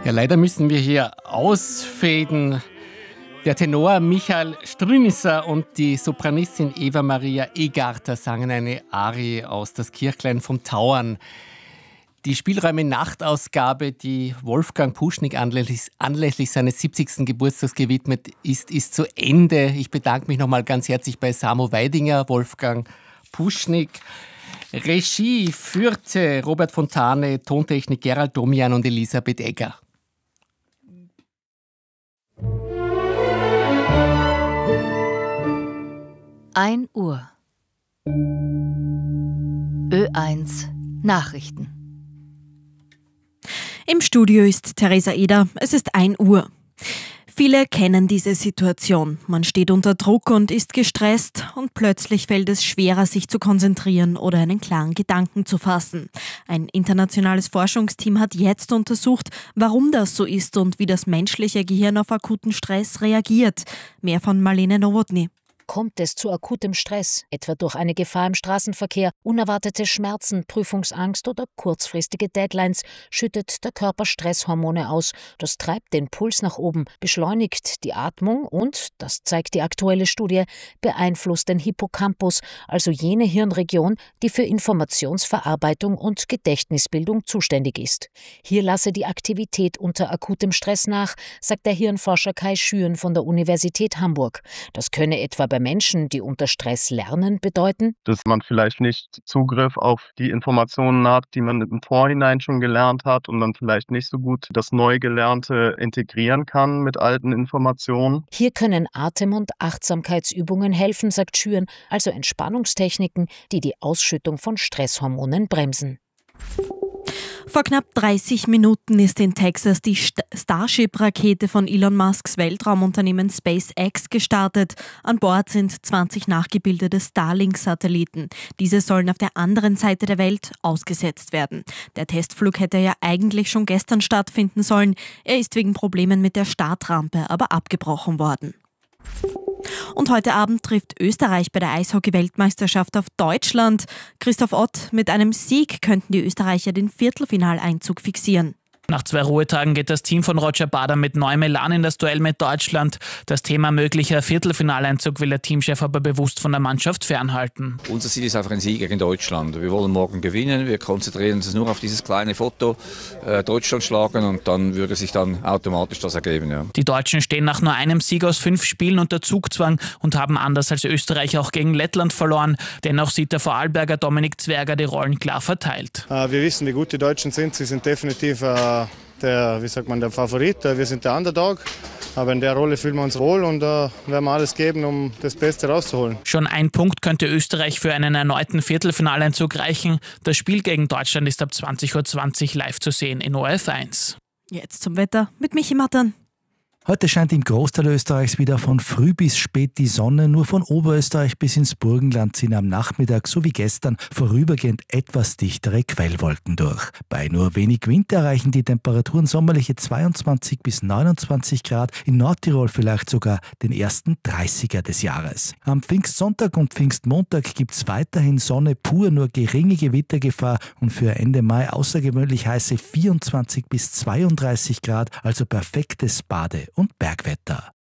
Ja, leider müssen wir hier ausfaden. Der Tenor Michael Strünisser und die Sopranistin Eva-Maria Egarter sangen eine Arie aus Das Kirchlein vom Tauern. Die Spielräume-Nachtausgabe, die Wolfgang Puschnig anlässlich seines 70. Geburtstags gewidmet ist zu Ende. Ich bedanke mich nochmal ganz herzlich bei Samo Weidinger, Wolfgang Puschnig. Regie führte Robert Fontane, Tontechnik Gerald Domian und Elisabeth Egger. Uhr. Ö1 Nachrichten. Im Studio ist Theresa Eder. Es ist 1 Uhr. Viele kennen diese Situation. Man steht unter Druck und ist gestresst und plötzlich fällt es schwerer, sich zu konzentrieren oder einen klaren Gedanken zu fassen. Ein internationales Forschungsteam hat jetzt untersucht, warum das so ist und wie das menschliche Gehirn auf akuten Stress reagiert. Mehr von Marlene Nowotny. Kommt es zu akutem Stress, etwa durch eine Gefahr im Straßenverkehr, unerwartete Schmerzen, Prüfungsangst oder kurzfristige Deadlines, schüttet der Körper Stresshormone aus. Das treibt den Puls nach oben, beschleunigt die Atmung und, das zeigt die aktuelle Studie, beeinflusst den Hippocampus, also jene Hirnregion, die für Informationsverarbeitung und Gedächtnisbildung zuständig ist. Hier lasse die Aktivität unter akutem Stress nach, sagt der Hirnforscher Kai Schüren von der Universität Hamburg. Das könne etwa bei Menschen, die unter Stress lernen, bedeuten, dass man vielleicht nicht Zugriff auf die Informationen hat, die man im Vorhinein schon gelernt hat und dann vielleicht nicht so gut das Neugelernte integrieren kann mit alten Informationen. Hier können Atem- und Achtsamkeitsübungen helfen, sagt Schüren, also Entspannungstechniken, die die Ausschüttung von Stresshormonen bremsen. Vor knapp 30 Minuten ist in Texas die Starship-Rakete von Elon Musks Weltraumunternehmen SpaceX gestartet. An Bord sind 20 nachgebildete Starlink-Satelliten. Diese sollen auf der anderen Seite der Welt ausgesetzt werden. Der Testflug hätte ja eigentlich schon gestern stattfinden sollen. Er ist wegen Problemen mit der Startrampe aber abgebrochen worden. Und heute Abend trifft Österreich bei der Eishockey-Weltmeisterschaft auf Deutschland. Christoph Ott, mit einem Sieg könnten die Österreicher den Viertelfinaleinzug fixieren. Nach 2 Ruhetagen geht das Team von Roger Bader mit neuem Elan in das Duell mit Deutschland. Das Thema möglicher Viertelfinaleinzug will der Teamchef aber bewusst von der Mannschaft fernhalten. Unser Ziel ist einfach ein Sieg gegen Deutschland. Wir wollen morgen gewinnen. Wir konzentrieren uns nur auf dieses kleine Foto, Deutschland schlagen, und dann würde sich dann automatisch das ergeben. Ja. Die Deutschen stehen nach nur einem Sieg aus 5 Spielen unter Zugzwang und haben anders als Österreich auch gegen Lettland verloren. Dennoch sieht der Vorarlberger Dominik Zwerger die Rollen klar verteilt. Wir wissen, wie gut die Deutschen sind. Sie sind definitiv der Favorit. Wir sind der Underdog. Aber in der Rolle fühlen wir uns wohl und werden wir alles geben, um das Beste rauszuholen. Schon 1 Punkt könnte Österreich für einen erneuten Viertelfinaleinzug reichen. Das Spiel gegen Deutschland ist ab 20:20 Uhr live zu sehen in ORF1. Jetzt zum Wetter mit Michi Mattern. Heute scheint im Großteil Österreichs wieder von früh bis spät die Sonne. Nur von Oberösterreich bis ins Burgenland ziehen am Nachmittag sowie gestern vorübergehend etwas dichtere Quellwolken durch. Bei nur wenig Wind erreichen die Temperaturen sommerliche 22 bis 29 Grad, in Nordtirol vielleicht sogar den ersten 30er des Jahres. Am Pfingstsonntag und Pfingstmontag gibt es weiterhin Sonne pur, nur geringe Gewittergefahr und für Ende Mai außergewöhnlich heiße 24 bis 32 Grad, also perfektes Bade- und Bergwetter.